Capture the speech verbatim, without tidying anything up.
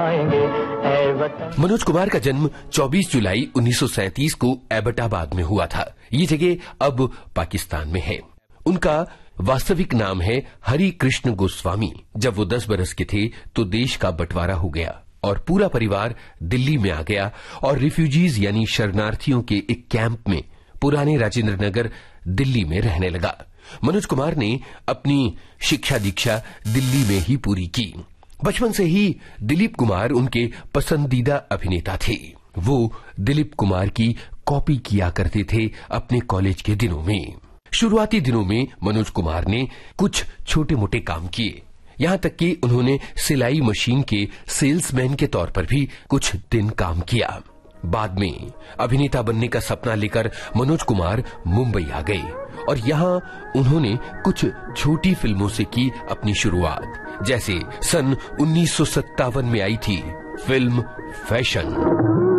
मनोज कुमार का जन्म चौबीस जुलाई उन्नीस सौ सैंतीस को एबटाबाद में हुआ था। ये जगह अब पाकिस्तान में है। उनका वास्तविक नाम है हरि कृष्ण गोस्वामी। जब वो दस बरस के थे तो देश का बंटवारा हो गया और पूरा परिवार दिल्ली में आ गया और रिफ्यूजीज यानी शरणार्थियों के एक कैंप में पुराने राजेंद्र नगर दिल्ली में रहने लगा। मनोज कुमार ने अपनी शिक्षा दीक्षा दिल्ली में ही पूरी की। बचपन से ही दिलीप कुमार उनके पसंदीदा अभिनेता थे। वो दिलीप कुमार की कॉपी किया करते थे अपने कॉलेज के दिनों में। शुरुआती दिनों में मनोज कुमार ने कुछ छोटे मोटे काम किए, यहां तक कि उन्होंने सिलाई मशीन के सेल्समैन के तौर पर भी कुछ दिन काम किया। बाद में अभिनेता बनने का सपना लेकर मनोज कुमार मुंबई आ गए और यहां उन्होंने कुछ छोटी फिल्मों से की अपनी शुरुआत। जैसे सन उन्नीस सौ सत्तावन में आई थी फिल्म फैशन।